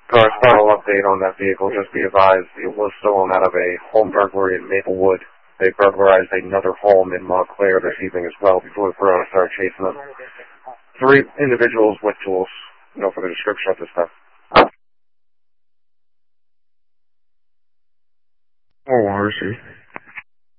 So our final update on that vehicle, just be advised, it was stolen out of a home burglary in Maplewood. They burglarized another home in Montclair this evening as well before the Corona started chasing them. 3 individuals with tools, for the description of this stuff. Oh, I see.